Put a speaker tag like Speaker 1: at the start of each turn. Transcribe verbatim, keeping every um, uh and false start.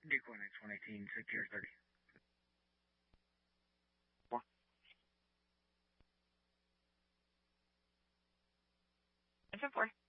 Speaker 1: Duke one X one eighteen, secure thirty.
Speaker 2: Four.
Speaker 3: Info four.